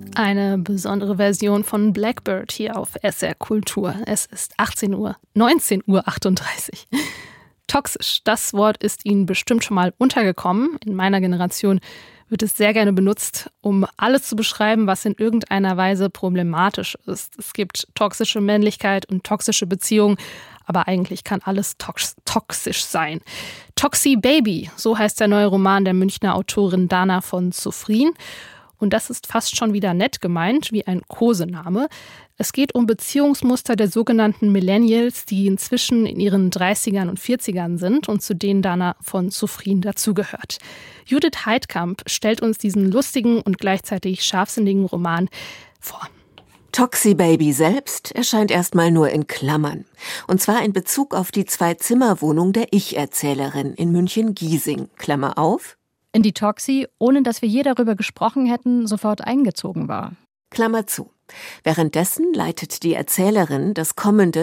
Eine besondere Version von Blackbird hier auf SR Kultur. Es ist 19:38 Uhr. Toxisch, das Wort ist Ihnen bestimmt schon mal untergekommen. In meiner Generation wird es sehr gerne benutzt, um alles zu beschreiben, was in irgendeiner Weise problematisch ist. Es gibt toxische Männlichkeit und toxische Beziehungen, aber eigentlich kann alles toxisch sein. Toxi Baby, so heißt der neue Roman der Münchner Autorin Dana von Zufrien. Und das ist fast schon wieder nett gemeint, wie ein Kosename. Es geht um Beziehungsmuster der sogenannten Millennials, die inzwischen in ihren 30ern und 40ern sind und zu denen Dana von Zufrien dazugehört. Judith Heidkamp stellt uns diesen lustigen und gleichzeitig scharfsinnigen Roman vor. Toxi Baby selbst erscheint erstmal nur in Klammern. Und zwar in Bezug auf die 2-Zimmer-Wohnung der Ich-Erzählerin in München-Giesing. Klammer auf. In die Toxi, ohne dass wir je darüber gesprochen hätten, sofort eingezogen war. Klammer zu. Währenddessen leitet die Erzählerin das kommende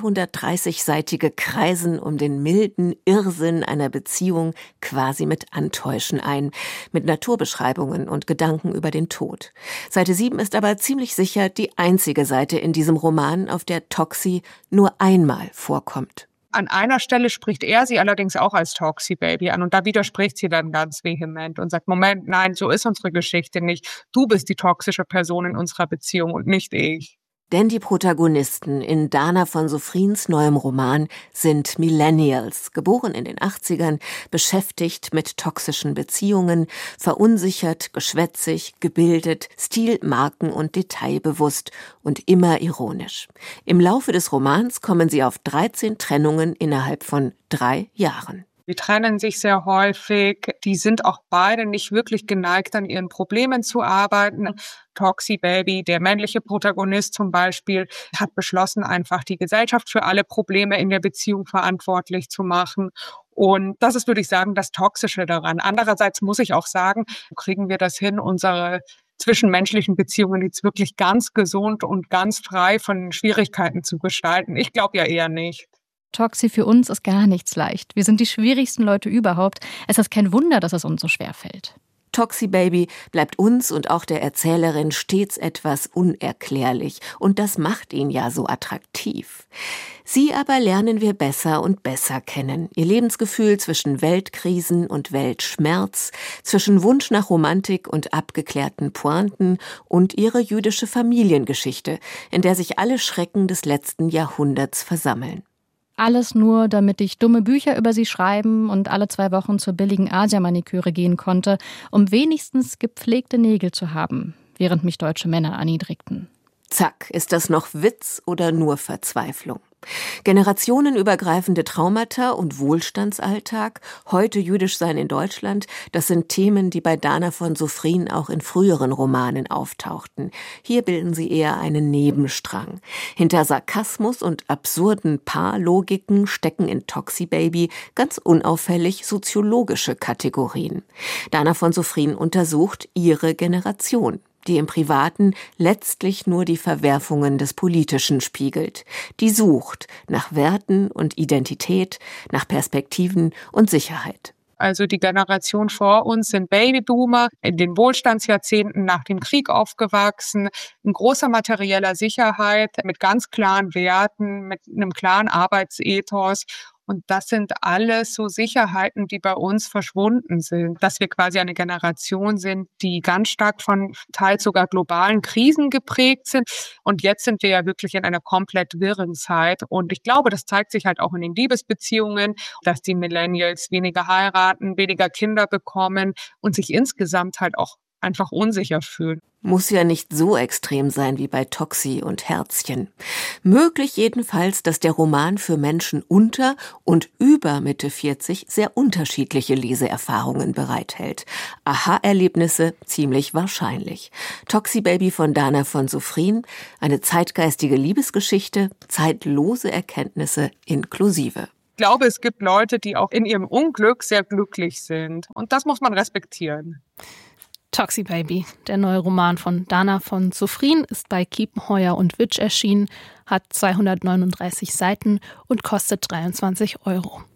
230-seitige Kreisen um den milden Irrsinn einer Beziehung quasi mit Antäuschen ein, mit Naturbeschreibungen und Gedanken über den Tod. Seite 7 ist aber ziemlich sicher die einzige Seite in diesem Roman, auf der Toxi nur einmal vorkommt. An einer Stelle spricht er sie allerdings auch als Toxi Baby an und da widerspricht sie dann ganz vehement und sagt, Moment, nein, so ist unsere Geschichte nicht. Du bist die toxische Person in unserer Beziehung und nicht ich. Denn die Protagonisten in Dana von Zufriens neuem Roman sind Millennials, geboren in den 80ern, beschäftigt mit toxischen Beziehungen, verunsichert, geschwätzig, gebildet, stilmarken- und detailbewusst und immer ironisch. Im Laufe des Romans kommen sie auf 13 Trennungen innerhalb von 3 Jahren. Die trennen sich sehr häufig. Die sind auch beide nicht wirklich geneigt, an ihren Problemen zu arbeiten. Toxi Baby, der männliche Protagonist zum Beispiel, hat beschlossen, einfach die Gesellschaft für alle Probleme in der Beziehung verantwortlich zu machen. Und das ist, würde ich sagen, das Toxische daran. Andererseits muss ich auch sagen, kriegen wir das hin, unsere zwischenmenschlichen Beziehungen jetzt wirklich ganz gesund und ganz frei von Schwierigkeiten zu gestalten? Ich glaube ja eher nicht. Toxi, für uns ist gar nichts leicht. Wir sind die schwierigsten Leute überhaupt. Es ist kein Wunder, dass es uns so schwer fällt. Toxi Baby bleibt uns und auch der Erzählerin stets etwas unerklärlich. Und das macht ihn ja so attraktiv. Sie aber lernen wir besser und besser kennen. Ihr Lebensgefühl zwischen Weltkrisen und Weltschmerz, zwischen Wunsch nach Romantik und abgeklärten Pointen und ihre jüdische Familiengeschichte, in der sich alle Schrecken des letzten Jahrhunderts versammeln. Alles nur, damit ich dumme Bücher über sie schreiben und alle 2 Wochen zur billigen Asia-Maniküre gehen konnte, um wenigstens gepflegte Nägel zu haben, während mich deutsche Männer erniedrigten. Zack, ist das noch Witz oder nur Verzweiflung? Generationenübergreifende Traumata und Wohlstandsalltag, heute jüdisch sein in Deutschland, das sind Themen, die bei Dana von Zufrien auch in früheren Romanen auftauchten. Hier bilden sie eher einen Nebenstrang. Hinter Sarkasmus und absurden Paarlogiken stecken in Toxi Baby ganz unauffällig soziologische Kategorien. Dana von Zufrien untersucht ihre Generation, die im Privaten letztlich nur die Verwerfungen des Politischen spiegelt, die sucht nach Werten und Identität, nach Perspektiven und Sicherheit. Also die Generation vor uns sind Babyboomer, in den Wohlstandsjahrzehnten nach dem Krieg aufgewachsen, in großer materieller Sicherheit, mit ganz klaren Werten, mit einem klaren Arbeitsethos. Und das sind alles so Sicherheiten, die bei uns verschwunden sind. Dass wir quasi eine Generation sind, die ganz stark von teils sogar globalen Krisen geprägt sind. Und jetzt sind wir ja wirklich in einer komplett wirren Zeit. Und ich glaube, das zeigt sich halt auch in den Liebesbeziehungen, dass die Millennials weniger heiraten, weniger Kinder bekommen und sich insgesamt halt auch einfach unsicher fühlen. Muss ja nicht so extrem sein wie bei Toxi und Herzchen. Möglich jedenfalls, dass der Roman für Menschen unter und über Mitte 40 sehr unterschiedliche Leseerfahrungen bereithält. Aha-Erlebnisse ziemlich wahrscheinlich. Toxi Baby von Dana von Zufrien, eine zeitgeistige Liebesgeschichte, zeitlose Erkenntnisse inklusive. Ich glaube, es gibt Leute, die auch in ihrem Unglück sehr glücklich sind. Und das muss man respektieren. Toxi Baby, der neue Roman von Dana von Zufrien, ist bei Kiepenheuer und Witsch erschienen, hat 239 Seiten und kostet 23 €.